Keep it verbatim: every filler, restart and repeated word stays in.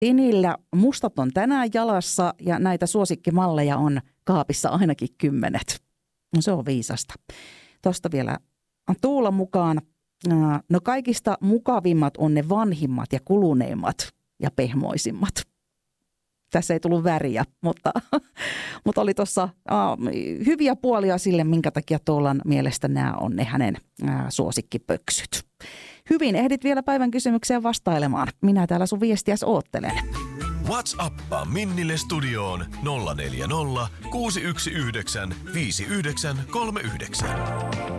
Tinillä mustat on tänään jalassa ja näitä suosikkimalleja on kaapissa ainakin kymmenet. No se on viisasta. Tuosta vielä Tuula mukaan. No kaikista mukavimmat on ne vanhimmat ja kuluneimmat ja pehmoisimmat. Tässä ei tullut väriä, mutta, mutta oli tuossa äh, hyviä puolia sille, minkä takia Tuulan mielestä nämä on ne hänen äh, suosikkipöksyt. Hyvin ehdit vielä päivän kysymykseen vastailemaan. Minä täällä sun viestiäs oottelen. WhatsAppaa Minnille studioon nolla neljä nolla, kuusi yksi yhdeksän, viisi yhdeksän kolme yhdeksän.